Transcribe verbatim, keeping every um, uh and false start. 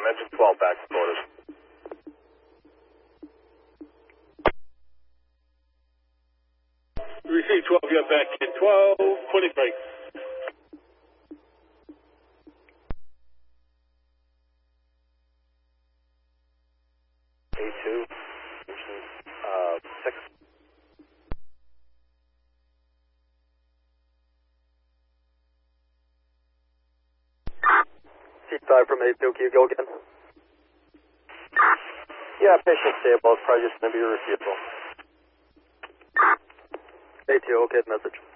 Um, engine twelve back to quarters. Receive twelve, you're back in twelve, twenty brakes. A two, uh, six. C five from A two, can you go again? Yeah, patient stable. It's probably just going to be a refusal. A two, okay, message.